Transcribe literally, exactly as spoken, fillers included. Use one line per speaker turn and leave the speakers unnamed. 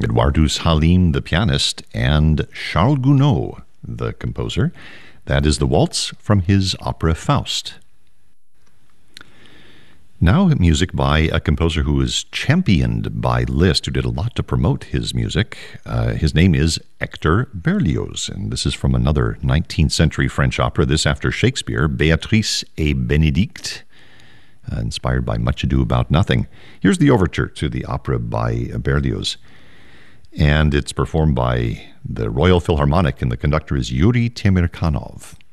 Eduardus Halim, the pianist, and Charles Gounod, the composer. That is the waltz from his opera Faust. Now music by a composer who is championed by Liszt, who did a lot to promote his music. Uh, his name is Hector Berlioz, and this is from another nineteenth century French opera, this after Shakespeare, Béatrice et Bénédict, uh, inspired by Much Ado About Nothing. Here's the overture to the opera by Berlioz, and it's performed by the Royal Philharmonic, and the conductor is Yuri Temirkanov.